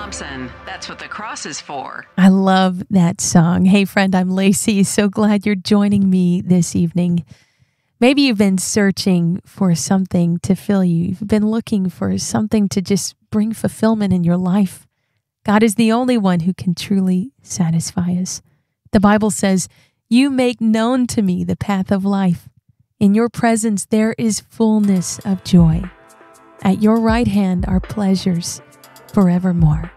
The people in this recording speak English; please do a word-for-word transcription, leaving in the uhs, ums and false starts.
Thompson. That's what the cross is for. I love that song. Hey, friend, I'm Lacey. So glad you're joining me this evening. Maybe you've been searching for something to fill you. You've been looking for something to just bring fulfillment in your life. God is the only one who can truly satisfy us. The Bible says, "You make known to me the path of life. In your presence there is fullness of joy. At your right hand are pleasures forevermore."